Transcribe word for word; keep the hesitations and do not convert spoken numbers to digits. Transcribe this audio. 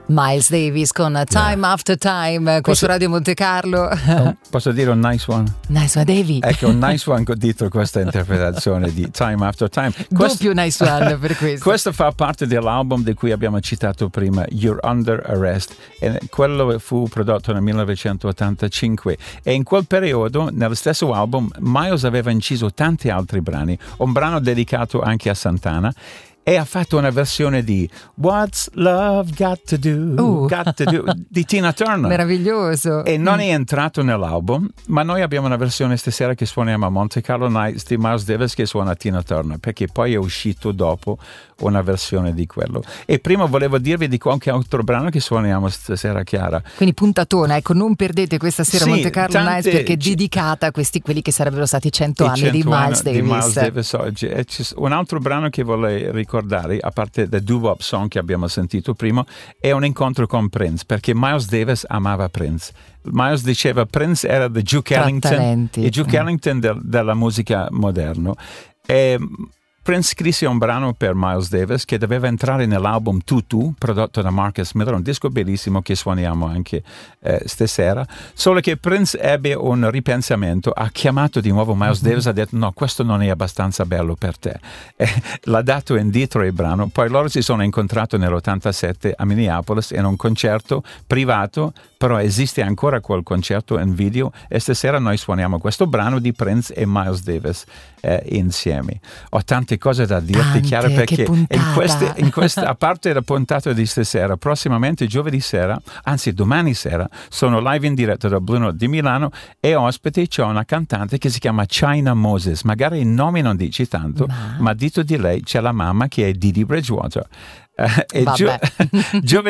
Miles Davis con Time yeah. After Time, qui su Radio Monte Carlo. Oh, posso dire un nice one? Nice one, Davy. Ecco, un nice one dietro questa interpretazione di Time After Time. Questo, doppio nice one per questo. Questo fa parte dell'album di cui abbiamo citato prima, You're Under Arrest, e quello fu prodotto nel millenovecentottantacinque, e in quel periodo, nello stesso album, Miles aveva inciso tanti altri brani, un brano dedicato anche a Santana, e ha fatto una versione di What's Love Got to Do, uh. Got to Do di Tina Turner. Meraviglioso. E non mm. è entrato nell'album, ma noi abbiamo una versione stasera che suoniamo a Monte Carlo Nights di Miles Davis che suona Tina Turner, perché poi è uscito dopo una versione di quello. E prima volevo dirvi di qualche altro brano che suoniamo stasera, Chiara. Quindi puntatona, ecco, non perdete questa sera sì, Monte Carlo tante, Nights, perché è c- dedicata a questi quelli che sarebbero stati cento anni cento di Miles Davis. Di Miles Davis oggi. E un altro brano che vorrei ricordare, a parte The Doo-Wop Song che abbiamo sentito prima, è un incontro con Prince, perché Miles Davis amava Prince. Miles diceva Prince era the Duke Ellington, il Duke mm. Ellington de- della musica moderna. E Prince scrisse un brano per Miles Davis che doveva entrare nell'album Tutu, prodotto da Marcus Miller, un disco bellissimo che suoniamo anche eh, stasera, solo che Prince ebbe un ripensamento, ha chiamato di nuovo Miles mm-hmm. Davis e ha detto no, questo non è abbastanza bello per te. Eh, l'ha dato indietro il brano, poi loro si sono incontrati nell'ottantasette a Minneapolis in un concerto privato, però esiste ancora quel concerto in video, e stasera noi suoniamo questo brano di Prince e Miles Davis eh, insieme. Ho tante cose da dirti, Tante, Chiara, perché in queste, in queste, a parte la puntata di stasera, prossimamente giovedì sera, anzi domani sera, sono live in diretta da Blue Note di Milano, e ospite c'è una cantante che si chiama China Moses. Magari il nome non dici tanto, ma, ma dito di lei c'è la mamma che è Didi Bridgewater. Uh, e gio- giovedì